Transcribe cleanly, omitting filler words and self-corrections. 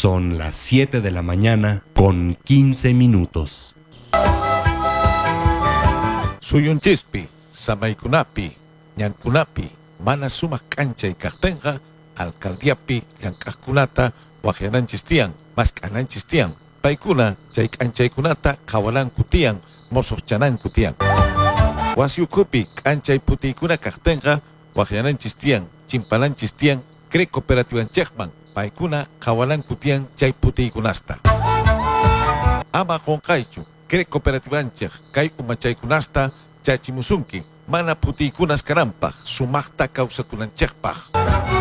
Son las 7 de la mañana con 15 minutos. Suyunchispi, samaykunapi, ñankunapi, mana sumaq k'anchay kaqtinqa, alcaldiapi llank'aqkunata waqyananchis tiyan, mask'ananchis tiyan. Paykuna chay k'anchaykunata qhawalanku tiyan, mosuqchananku tiyan. Wasi ukhupi k'anchay putiykuna kaqtinqa, waqyananchis tiyan, chimpalanchis tiyan, CREC cooperativanchikman, paykuna qhawalanku tiyan chay putiykunasta. Ama qonqaychu, CREC cooperativanchik kay umachaykunasta chachimusunki, mana putiykunas kanampaq, sumaqta kawsakunanchikpaq.